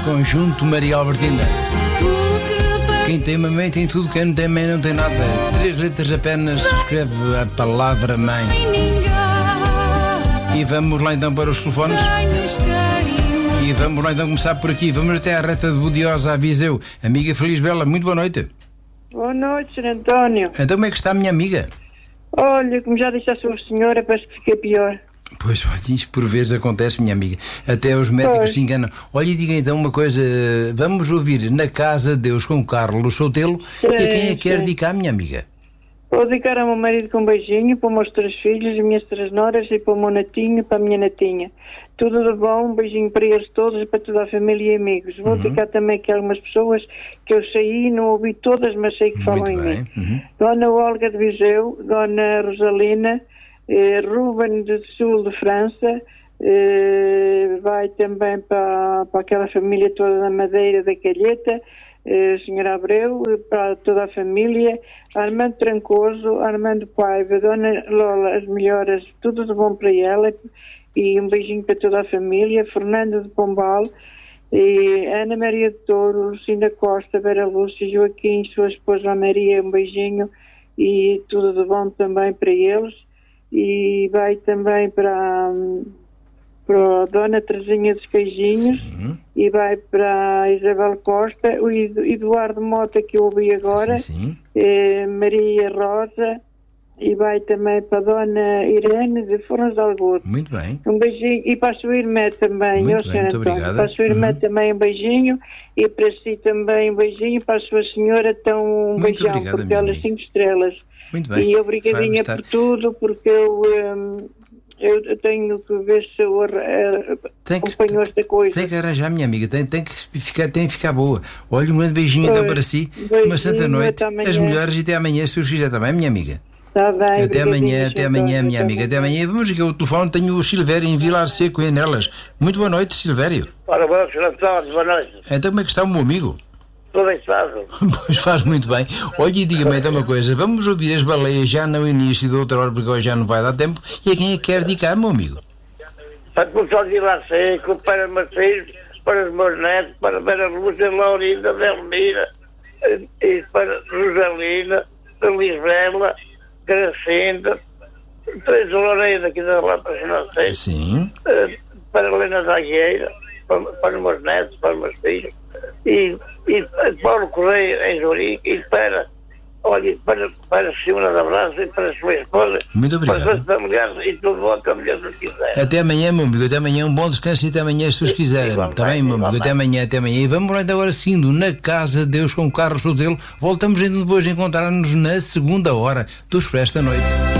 Conjunto Maria Albertina. Quem tem mamãe tem tudo, quem não tem mãe não tem nada. 3 letras apenas escreve a palavra mãe. E vamos lá então para os telefones. E vamos lá então começar por aqui. Vamos até à reta de Budiosa, a Viseu. Amiga Feliz Bela, muito boa noite. Boa noite, Sr. António. Então como é que está a minha amiga? Olha, como já disse à sua senhora, parece que fiquei pior. Pois, olha, isto por vezes acontece, minha amiga. Até os médicos se enganam. Olha, e diga então uma coisa. Vamos ouvir Na Casa de Deus com Carlos Sotelo. E a quem é que quer dedicar, minha amiga? Vou dedicar ao meu marido com um beijinho, para os meus 3 filhos, as minhas 3 noras e para o meu netinho e para a minha netinha. Tudo de bom, um beijinho para eles todos e para toda a família e amigos. Vou dedicar também aqui a algumas pessoas que eu saí, não ouvi todas, mas sei que falam em mim. Dona Olga de Viseu, Dona Rosalina, Ruben do Sul de França, vai também para aquela família toda da Madeira, da Calheta, Sr. Abreu, para toda a família, Armando Trancoso, Armando Paiva, Dona Lola, as melhoras, tudo de bom para ela, e um beijinho para toda a família, Fernando de Pombal, e Ana Maria de Touro, Lucinda Costa, Vera Lúcia, Joaquim, sua esposa Maria, um beijinho, e tudo de bom também para eles. E vai também para a Dona Teresinha dos Queijinhos. Sim. E vai para a Isabel Costa, o Eduardo Mota que eu ouvi agora, Maria Rosa, e vai também para a Dona Irene de Fornos de Algodo. Muito bem. Um beijinho, e para a sua irmã também. Muito bem, muito obrigada. Para a sua irmã também um beijinho, e para si também um beijinho, para a sua senhora então um muito beijão, obrigada, porque ela 5 estrelas. Muito bem. E obrigadinha por tudo, porque eu tenho que ver se eu acompanho esta coisa. Tem que arranjar, minha amiga, tem que ficar boa. Olha, um grande beijinho então para si, uma santa noite, as melhores, e até amanhã, se os quiser também, minha amiga. Está bem, até amanhã, minha amiga, até amanhã. Vamos aqui ao telefone, tenho o Silvério em Vilar Seco, em Nelas. Muito boa noite, Silvério. Ora, boa noite. Então como é que está o meu amigo? Tudo bem, fácil. Pois faz muito bem. Olha, e diga-me então uma coisa. Vamos ouvir as baleias já no início da outra hora, porque hoje já não vai dar tempo. E a quem é que quer dedicar, meu amigo? Para começar de Vilar Seco, para meus filhos, para os meus netos, para Vera Lúcia, Laurinda, Delmira, e para Rosalina, Lisbela, Gracinda, Teresa Loureira, aqui da Lapa, não sei. Sim. Para Helena Zagueira, para os meus netos, para os meus filhos. E Paulo Correia em Zurique, e para a Simona da Brasa e para a sua esposa. Muito obrigado. Para os seus familiares e tudo bom que a mulher se quiser. Até amanhã, meu amigo, até amanhã, um bom descanso e até amanhã, se os quiserem. Está bem, meu amigo, até amanhã. E vamos lá agora seguindo Na Casa de Deus com Carlos Sotelo. Voltamos então depois a encontrar-nos na segunda hora do Expresso da Noite.